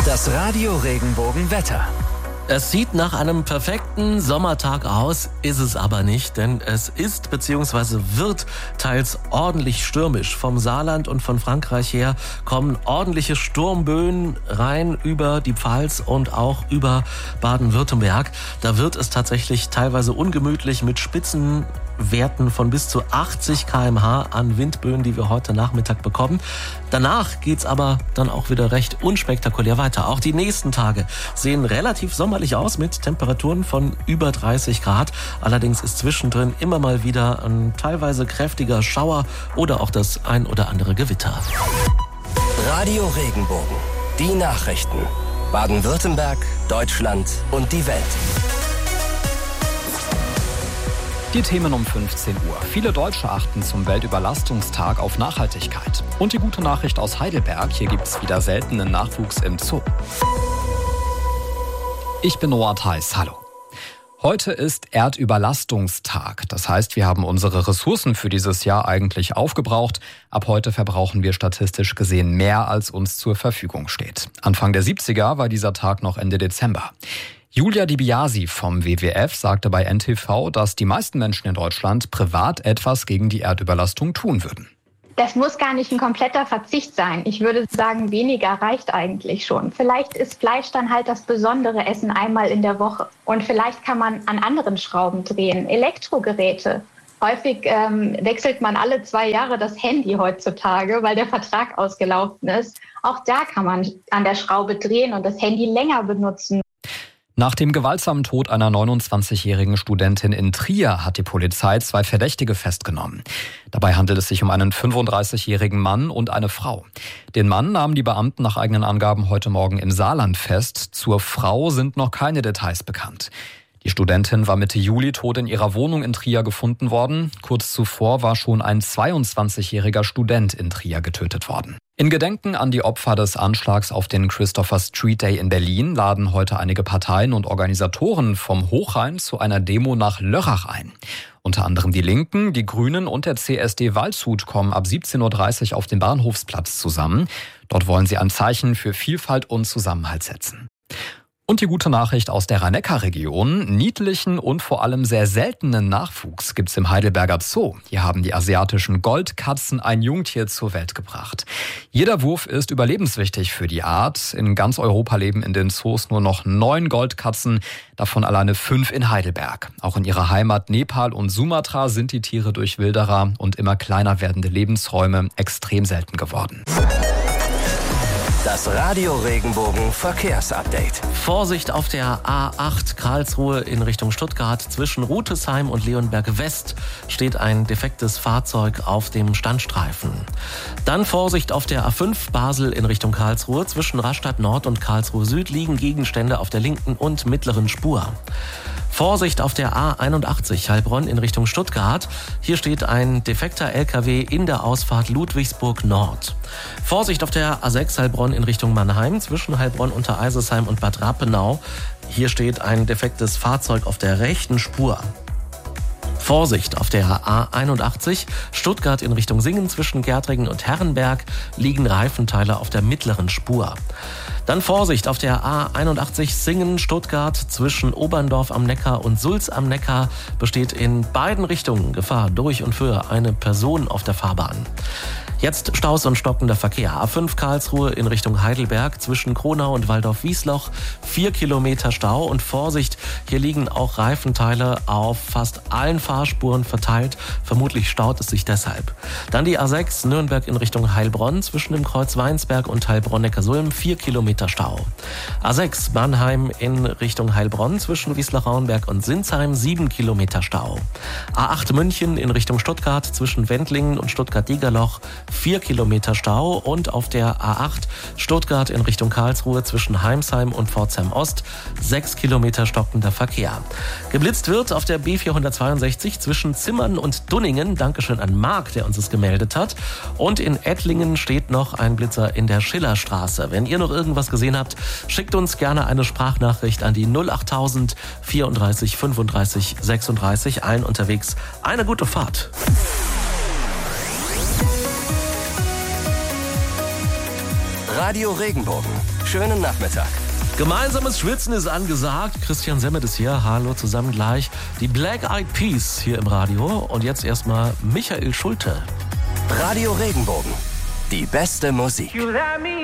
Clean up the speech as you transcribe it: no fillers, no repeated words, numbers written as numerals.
Das Radio Regenbogen Wetter. Es sieht nach einem perfekten Sommertag aus, ist es aber nicht, denn es ist bzw. wird teils ordentlich stürmisch. Vom Saarland und von Frankreich her kommen ordentliche Sturmböen rein über die Pfalz und auch über Baden-Württemberg. Da wird es tatsächlich teilweise ungemütlich mit Spitzenwerten von bis zu 80 km/h an Windböen, die wir heute Nachmittag bekommen. Danach geht's aber dann auch wieder recht unspektakulär weiter. Auch die nächsten Tage sehen relativ sommerlich aus mit Temperaturen von über 30 Grad. Allerdings ist zwischendrin immer mal wieder ein teilweise kräftiger Schauer oder auch das ein oder andere Gewitter. Radio Regenbogen. Die Nachrichten. Baden-Württemberg, Deutschland und die Welt. Die Themen um 15 Uhr. Viele Deutsche achten zum Weltüberlastungstag auf Nachhaltigkeit. Und die gute Nachricht aus Heidelberg, hier gibt es wieder seltenen Nachwuchs im Zoo. Ich bin Noah Theis, hallo. Heute ist Erdüberlastungstag. Das heißt, wir haben unsere Ressourcen für dieses Jahr eigentlich aufgebraucht. Ab heute verbrauchen wir statistisch gesehen mehr, als uns zur Verfügung steht. Anfang der 70er war dieser Tag noch Ende Dezember. Julia Di Biasi vom WWF sagte bei NTV, dass die meisten Menschen in Deutschland privat etwas gegen die Erdüberlastung tun würden. Das muss gar nicht ein kompletter Verzicht sein. Ich würde sagen, weniger reicht eigentlich schon. Vielleicht ist Fleisch dann halt das besondere Essen einmal in der Woche. Und vielleicht kann man an anderen Schrauben drehen. Elektrogeräte. Häufig wechselt man alle 2 Jahre das Handy heutzutage, weil der Vertrag ausgelaufen ist. Auch da kann man an der Schraube drehen und das Handy länger benutzen. Nach dem gewaltsamen Tod einer 29-jährigen Studentin in Trier hat die Polizei 2 Verdächtige festgenommen. Dabei handelt es sich um einen 35-jährigen Mann und eine Frau. Den Mann nahmen die Beamten nach eigenen Angaben heute Morgen im Saarland fest. Zur Frau sind noch keine Details bekannt. Die Studentin war Mitte Juli tot in ihrer Wohnung in Trier gefunden worden. Kurz zuvor war schon ein 22-jähriger Student in Trier getötet worden. In Gedenken an die Opfer des Anschlags auf den Christopher Street Day in Berlin laden heute einige Parteien und Organisatoren vom Hochrhein zu einer Demo nach Lörrach ein. Unter anderem die Linken, die Grünen und der CSD Waldshut kommen ab 17.30 Uhr auf dem Bahnhofsplatz zusammen. Dort wollen sie ein Zeichen für Vielfalt und Zusammenhalt setzen. Und die gute Nachricht aus der Rhein-Neckar-Region. Niedlichen und vor allem sehr seltenen Nachwuchs gibt's im Heidelberger Zoo. Hier haben die asiatischen Goldkatzen ein Jungtier zur Welt gebracht. Jeder Wurf ist überlebenswichtig für die Art. In ganz Europa leben in den Zoos nur noch 9 Goldkatzen, davon alleine 5 in Heidelberg. Auch in ihrer Heimat Nepal und Sumatra sind die Tiere durch Wilderer und immer kleiner werdende Lebensräume extrem selten geworden. Das Radio Regenbogen Verkehrsupdate. Vorsicht auf der A8 Karlsruhe in Richtung Stuttgart. Zwischen Rutesheim und Leonberg West steht ein defektes Fahrzeug auf dem Standstreifen. Dann Vorsicht auf der A5 Basel in Richtung Karlsruhe. Zwischen Rastatt Nord und Karlsruhe Süd liegen Gegenstände auf der linken und mittleren Spur. Vorsicht auf der A81 Heilbronn in Richtung Stuttgart. Hier steht ein defekter LKW in der Ausfahrt Ludwigsburg Nord. Vorsicht auf der A6 Heilbronn in Richtung Mannheim zwischen Heilbronn unter Eisersheim und Bad Rappenau. Hier steht ein defektes Fahrzeug auf der rechten Spur. Vorsicht auf der A81 Stuttgart in Richtung Singen zwischen Gärtringen und Herrenberg liegen Reifenteile auf der mittleren Spur. Dann Vorsicht auf der A81 Singen-Stuttgart zwischen Oberndorf am Neckar und Sulz am Neckar besteht in beiden Richtungen Gefahr durch und für eine Person auf der Fahrbahn. Jetzt Staus und stockender Verkehr. A5 Karlsruhe in Richtung Heidelberg zwischen Kronau und Waldorf-Wiesloch 4 Kilometer Stau und Vorsicht, hier liegen auch Reifenteile auf fast allen Fahrspuren verteilt. Vermutlich staut es sich deshalb. Dann die A6 Nürnberg in Richtung Heilbronn zwischen dem Kreuz Weinsberg und Heilbronn-Neckarsulm 4 Kilometer Stau. A6 Mannheim in Richtung Heilbronn zwischen Wiesloch-Rauenberg und Sinsheim 7 Kilometer Stau. A8 München in Richtung Stuttgart zwischen Wendlingen und Stuttgart-Degerloch 4 Kilometer Stau und auf der A8 Stuttgart in Richtung Karlsruhe zwischen Heimsheim und Pforzheim Ost 6 Kilometer stockender Verkehr. Geblitzt wird auf der B462 zwischen Zimmern und Dunningen. Dankeschön an Marc, der uns es gemeldet hat. Und in Ettlingen steht noch ein Blitzer in der Schillerstraße. Wenn ihr noch irgendwas gesehen habt, schickt uns gerne eine Sprachnachricht an die 08000 34 35 36 ein. Unterwegs eine gute Fahrt. Radio Regenbogen. Schönen Nachmittag. Gemeinsames Schwitzen ist angesagt. Christian Semmet ist hier. Hallo zusammen gleich. Die Black Eyed Peas hier im Radio. Und jetzt erstmal Michael Schulte. Radio Regenbogen. Die beste Musik. You let me